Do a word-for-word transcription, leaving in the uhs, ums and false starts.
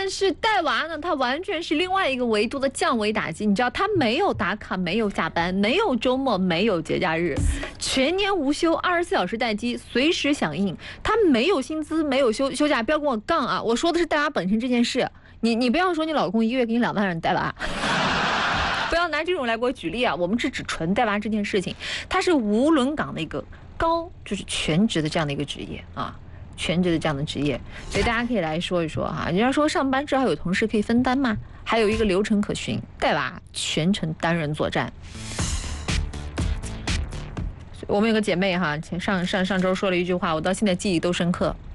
但是带娃呢，它完全是另外一个维度的降维打击。你知道，它没有打卡，没有下班，没有周末，没有节假日，全年无休，二十四小时待机，随时响应。它没有薪资，没有休休假，不要跟我杠啊！我说的是带娃本身这件事。你你不要说你老公一个月给你两万让你带娃。不要拿这种来给我举例啊！我们是指纯带娃这件事情，它是无轮岗的一个高，就是全职的这样的一个职业啊，全职的这样的职业，所以大家可以来说一说哈。人家说上班至少有同事可以分担嘛，还有一个流程可循，带娃全程单人作战。我们有个姐妹哈，前上上上周说了一句话，我到现在记忆都深刻。